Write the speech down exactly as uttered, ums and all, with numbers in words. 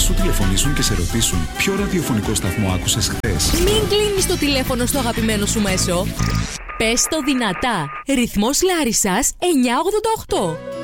σου τηλεφωνήσουν και σε ρωτήσουν ποιο ραδιοφωνικό σταθμό άκουσες χθες. Μην κλείνεις το τηλέφωνο στο αγαπημένο σου μέσο. Πες το δυνατά. Ρυθμός Λάρισσας εννιακόσια ογδόντα οκτώ.